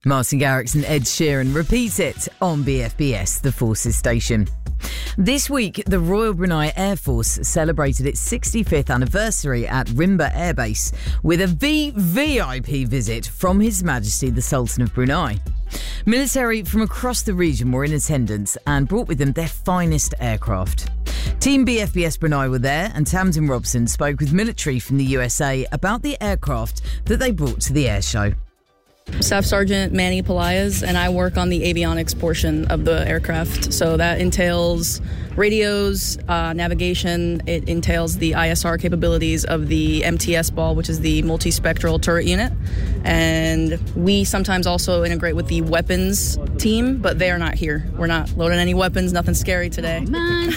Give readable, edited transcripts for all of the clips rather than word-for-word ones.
Martin Garrix and Ed Sheeran repeat it on BFBS, the Forces station. This week, the Royal Brunei Air Force celebrated its 65th anniversary at Rimba Air Base with a VVIP visit from His Majesty the Sultan of Brunei. Military from across the region were in attendance and brought with them their finest aircraft. Team BFBS Brunei were there, and Tamsin Robson spoke with military from the USA about the aircraft that they brought to the air show. Staff Sergeant Manny Pelayas, and I work on the avionics portion of the aircraft. So that entails radios, navigation. It entails the ISR capabilities of the MTS ball, which is the multispectral turret unit. And we sometimes also integrate with the weapons team, but they are not here. We're not loading any weapons, nothing scary today. Oh, man.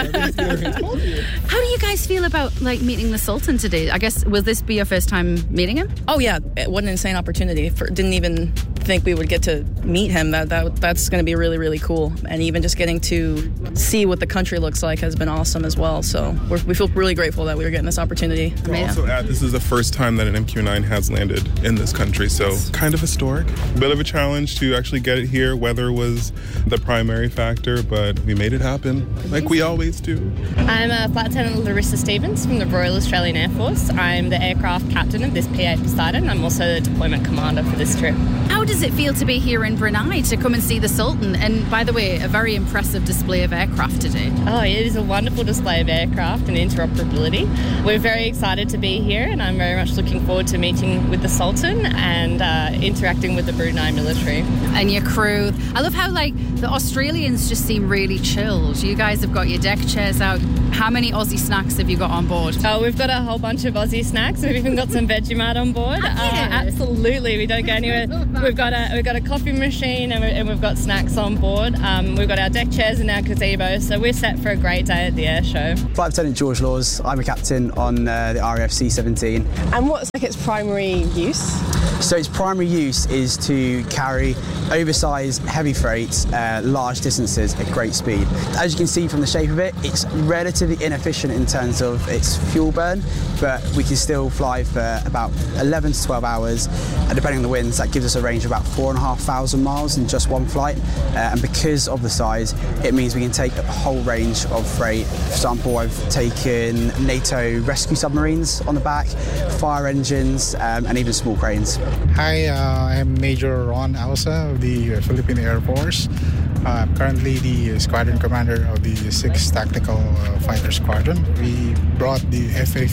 How do you guys feel about meeting the Sultan today? I guess, will this be your first time meeting him? Oh yeah, what an insane opportunity. Didn't even think we would get to meet him. That's going to be really, really cool. And even just getting to see what the country looks like has been awesome as well. So we feel really grateful that we were getting this opportunity. I'll also add, this is the first time that an MQ-9 has landed in this country, so kind of historic. Bit of a challenge to actually get it here. Weather was the primary factor, but we made it happen, like we always do. I'm Flight Lieutenant Larissa Stevens from the Royal Australian Air Force. I'm the aircraft captain of this P-8 Poseidon. I'm also the deployment commander for this trip. How does it feel to be here in Brunei to come and see the Sultan? And by the way, a very impressive display of aircraft today. Oh, it is a wonderful display of aircraft and interoperability. We're very excited to be here, and I'm very much looking forward to meeting with the Sultan and interacting with the Brunei military. And your crew. I love how the Australians just seem really chilled. You guys have got your deck chairs out. How many Aussie snacks have you got on board? Oh, we've got a whole bunch of Aussie snacks. We've even got some Vegemite on board. Absolutely, we don't go anywhere. We've got a coffee machine and we've got snacks on board. We've got our deck chairs and our gazebo, so we're set for a great day at the air show. Flight Lieutenant George Laws. I'm a captain on the RAF C-17. And what's its primary use? So its primary use is to carry oversized heavy freights large distances at great speed. As you can see from the shape of it, it's relatively inefficient in terms of its fuel burn, but we can still fly for about 11 to 12 hours, and depending on the winds, that gives us a range of about 4,500 miles in just one flight. And because of the size, it means we can take a whole range of freight. For example, I've taken NATO rescue submarines on the back, fire engines, and even small cranes. Hi, I'm Major Ron Ausa of the Philippine Air Force. I'm currently the squadron commander of the 6th Tactical Fighter Squadron. We brought the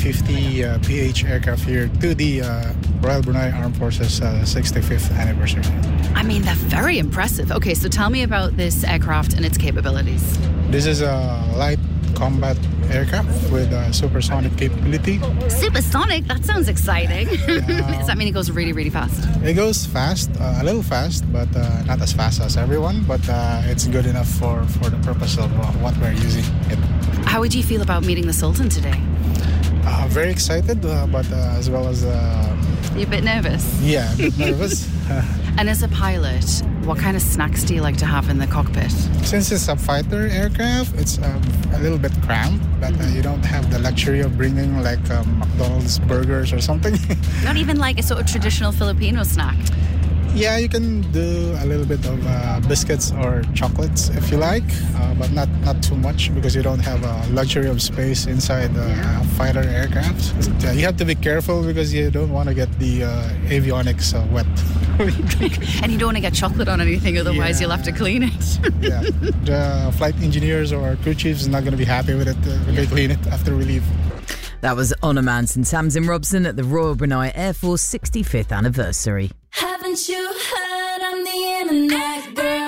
FA-50 PH aircraft here to the Royal Brunei Armed Forces 65th anniversary. I mean, they're very impressive. Okay, so tell me about this aircraft and its capabilities. This is a light combat aircraft with supersonic capability. Supersonic? That sounds exciting. Does that mean it goes really, really fast? It goes fast, a little fast, but not as fast as everyone, but it's good enough for the purpose of what we're using it. How would you feel about meeting the Sultan today? Very excited, but as well as... You're a bit nervous? Yeah, a bit nervous. And as a pilot, what kind of snacks do you like to have in the cockpit? Since it's a fighter aircraft, it's a little bit cramped, but you don't have the luxury of bringing McDonald's burgers or something. Not even like a sort of traditional Filipino snack? Yeah, you can do a little bit of biscuits or chocolates if you like, but not too much because you don't have a luxury of space inside the fighter aircraft. You have to be careful because you don't want to get the avionics wet. And you don't want to get chocolate on anything, otherwise you'll have to clean it. Yeah, the flight engineers or crew chiefs are not going to be happy with it when they clean it after we leave. That was Honor Manson Tamsin Robson at the Royal Brunei Air Force 65th anniversary. Haven't you heard I'm the internet girl?